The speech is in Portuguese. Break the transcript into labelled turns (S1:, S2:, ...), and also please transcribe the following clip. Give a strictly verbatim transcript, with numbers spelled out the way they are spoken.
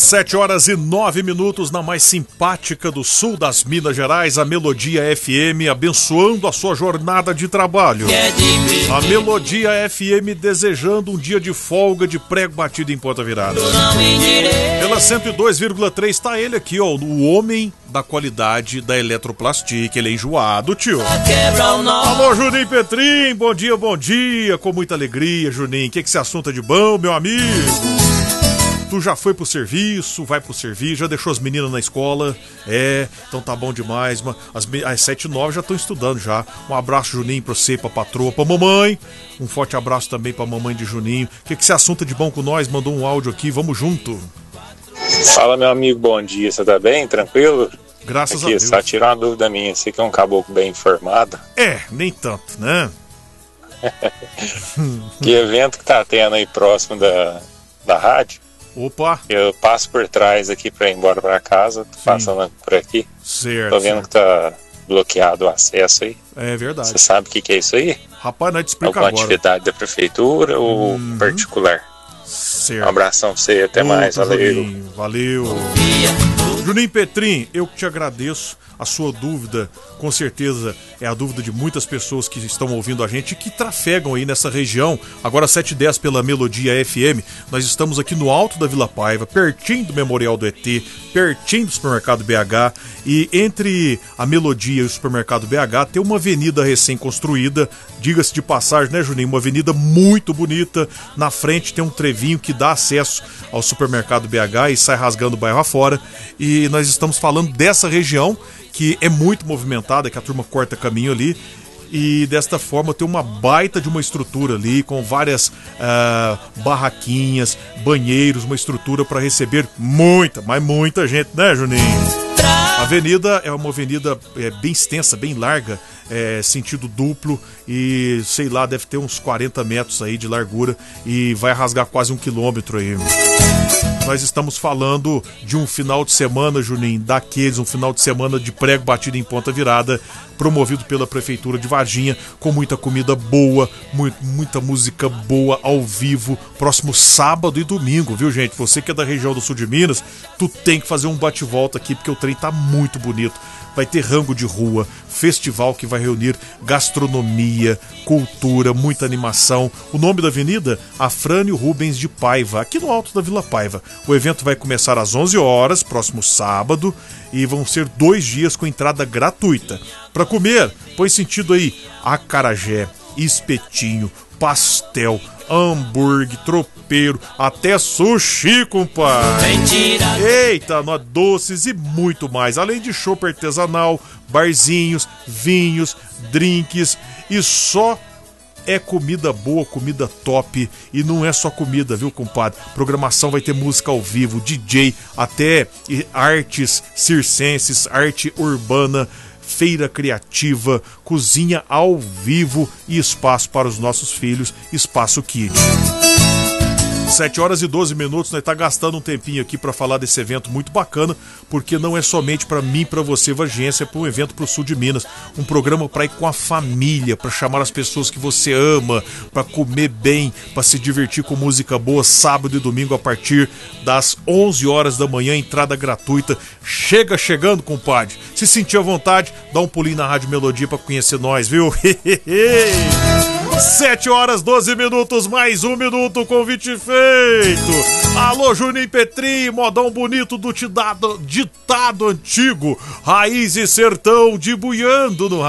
S1: Sete horas e nove minutos na mais simpática do sul das Minas Gerais, a Melodia F M, abençoando a sua jornada de trabalho. A Melodia F M desejando um dia de folga de prego batido em ponta virada. Pela cento e dois vírgula três tá ele aqui, ó, o homem da qualidade da Eletroplastic. Ele é enjoado, tio. Alô, Juninho Petrim, bom dia, bom dia, com muita alegria, Juninho. O que que esse assunto é de bom, meu amigo? Tu já foi pro serviço, vai pro serviço, já deixou as meninas na escola? É, então tá bom demais. As, as sete e nove já estão estudando já. Um abraço, Juninho, pra você, pra patroa, pra mamãe. Um forte abraço também pra mamãe de Juninho. O que que esse assunto é de bom com nós? Mandou um áudio aqui, vamos junto.
S2: Fala, meu amigo, bom dia, você tá bem? Tranquilo?
S1: Graças
S2: aqui,
S1: a Deus.
S2: Só tirar uma dúvida minha, você que é um caboclo bem informado.
S1: É, nem tanto, né?
S2: Que evento que tá tendo aí próximo da, da rádio?
S1: Opa!
S2: Eu passo por trás aqui pra ir embora pra casa, tô passando por aqui.
S1: Certo.
S2: Tô vendo
S1: certo.
S2: que tá bloqueado o acesso aí.
S1: É verdade.
S2: Você sabe o que que é isso aí?
S1: Rapaz, nós te explica
S2: Alguma
S1: agora.
S2: atividade da prefeitura ou
S1: Uhum.
S2: particular?
S1: Certo.
S2: Um abração pra você, até
S1: Outro,
S2: mais, valeu.
S1: Juninho, valeu. Juninho Petrim, eu que te agradeço. A sua dúvida, com certeza, é a dúvida de muitas pessoas que estão ouvindo a gente e que trafegam aí nessa região. Agora sete e dez pela Melodia F M. Nós estamos aqui no alto da Vila Paiva, pertinho do Memorial do E T, pertinho do Supermercado B H. E entre a Melodia e o Supermercado B H tem uma avenida recém-construída. Diga-se de passagem, né, Juninho? Uma avenida muito bonita. Na frente tem um trevinho que dá acesso ao Supermercado B H e sai rasgando o bairro afora. E nós estamos falando dessa região que é muito movimentada, que a turma corta caminho ali, e desta forma tem uma baita de uma estrutura ali, com várias uh, barraquinhas, banheiros, uma estrutura para receber muita, mas muita gente, né, Juninho? A avenida é uma avenida é, bem extensa, bem larga, é, sentido duplo, e sei lá, deve ter uns quarenta metros aí de largura, e vai rasgar quase um quilômetro aí. Nós estamos falando de um final de semana, Juninho, daqueles, um final de semana de prego batido em ponta virada, promovido pela Prefeitura de Varginha, com muita comida boa, muito, muita música boa ao vivo, próximo sábado e domingo, viu, gente? Você que é da região do sul de Minas, tu tem que fazer um bate-volta aqui, porque o trem tá muito bonito. Vai ter rango de rua, festival que vai reunir gastronomia, cultura, muita animação. O nome da avenida? Afrânio Rubens de Paiva, aqui no alto da Vila Paiva. O evento vai começar às onze horas, próximo sábado, e vão ser dois dias com entrada gratuita. Para comer, põe sentido aí, acarajé, espetinho, pastel, hambúrguer, tropeiro, até sushi, compadre. Eita, nós doces e muito mais. Além de chopp artesanal, barzinhos, vinhos, drinks e só é comida boa, comida top. E não é só comida, viu, compadre? Programação vai ter música ao vivo, D J, até artes circenses, arte urbana, feira criativa, cozinha ao vivo e espaço para os nossos filhos, espaço Kids. sete horas e doze minutos, nós tá gastando um tempinho aqui para falar desse evento muito bacana, porque não é somente para mim e para você, vargiense, é para um evento pro sul de Minas, um programa para ir com a família, para chamar as pessoas que você ama, para comer bem, para se divertir com música boa, sábado e domingo a partir das onze horas da manhã, entrada gratuita. Chega chegando, compadre. Se sentir à vontade, dá um pulinho na Rádio Melodia para conhecer nós, viu? sete horas, doze minutos, mais um minuto, convite feito. Alô, Juninho Petrim, modão bonito do ditado, ditado antigo, raiz e sertão de buiando no